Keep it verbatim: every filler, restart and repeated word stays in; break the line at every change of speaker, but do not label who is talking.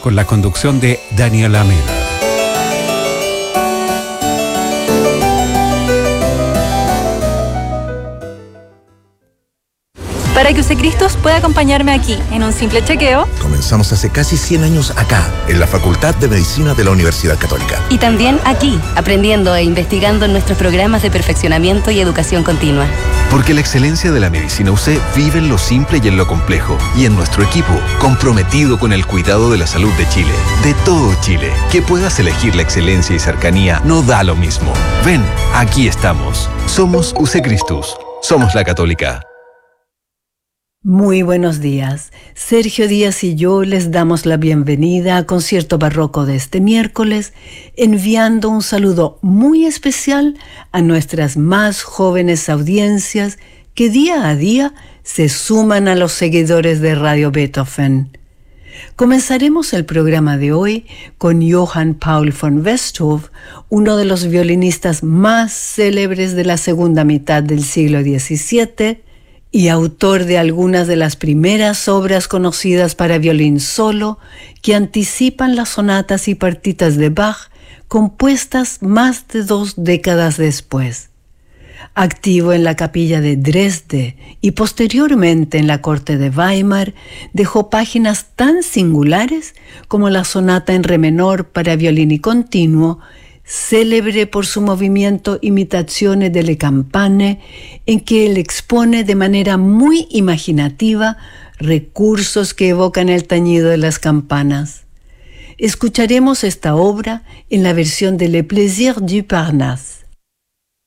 con la conducción de Daniela Miller.
Para que Usecristus pueda acompañarme aquí en un simple chequeo.
Comenzamos hace casi cien años acá, en la Facultad de Medicina de la Universidad Católica.
Y también aquí, aprendiendo e investigando en nuestros programas de perfeccionamiento y educación continua.
Porque la excelencia de la medicina U C vive en lo simple y en lo complejo. Y en nuestro equipo, comprometido con el cuidado de la salud de Chile. De todo Chile. Que puedas elegir la excelencia y cercanía no da lo mismo. Ven, aquí estamos. Somos Usecristus. Somos la Católica.
Muy buenos días. Sergio Díaz y yo les damos la bienvenida a Concierto Barroco de este miércoles, enviando un saludo muy especial a nuestras más jóvenes audiencias que día a día se suman a los seguidores de Radio Beethoven. Comenzaremos el programa de hoy con Johann Paul von Westhoff, uno de los violinistas más célebres de la segunda mitad del siglo diecisiete, y autor de algunas de las primeras obras conocidas para violín solo que anticipan las sonatas y partitas de Bach compuestas más de dos décadas después. Activo en la capilla de Dresde y posteriormente en la corte de Weimar, dejó páginas tan singulares como la sonata en re menor para violín y continuo, célebre por su movimiento Imitazione delle Campane, en que él expone de manera muy imaginativa recursos que evocan el tañido de las campanas. Escucharemos esta obra en la versión de Le Plaisir du Parnasse.